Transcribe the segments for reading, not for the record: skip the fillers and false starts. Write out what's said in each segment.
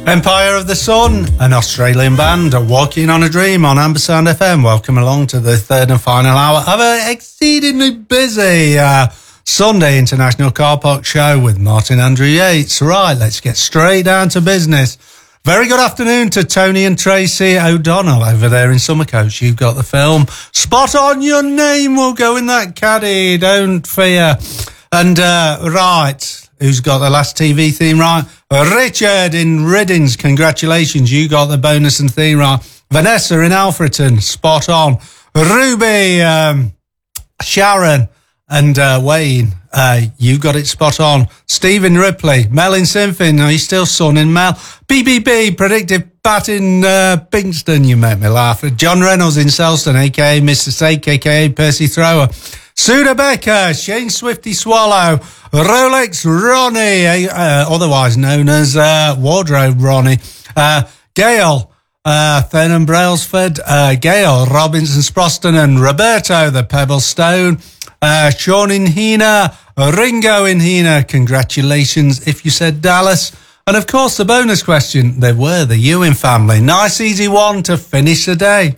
Empire of the Sun, an Australian band, are Walking on a Dream on Ambersound FM. Welcome along to the third and final hour of an exceedingly busy Sunday International Car Park show with Martin Andrew Yates. Right, let's get straight down to business. Very good afternoon to Tony and Tracy O'Donnell over there in Summercoats. You've got the film. Spot on, your name will go in that caddy, don't fear. And, right, who's got the last TV theme right? Richard in Riddings, congratulations, you got the bonus and theme right. Vanessa in Alfreton, spot on. Ruby, Sharon and Wayne, you got it spot on. Stephen Ripley, Mel in Sinfin, are you still sunning Mel? BBB, predictive Pat in Bingston, you make me laugh. John Reynolds in Selston, a.k.a. Mr. Sake, a.k.a. Percy Thrower. Suda Becker, Shane Swifty Swallow, Rolex Ronnie, otherwise known as Wardrobe Ronnie, Gail, Thurnan Brailsford, Gail Robinson Sproston and Roberto the Pebble Stone, Sean in Hina, Ringo in Hina, congratulations if you said Dallas. And of course the bonus question, they were the Ewing family. Nice easy one to finish the day.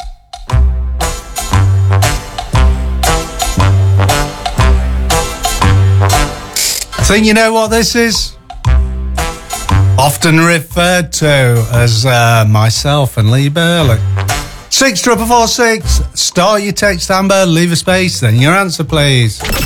I think you know what this is? Often referred to as myself and Lee Burley. 64446, start your text, Amber, leave a space, then your answer please.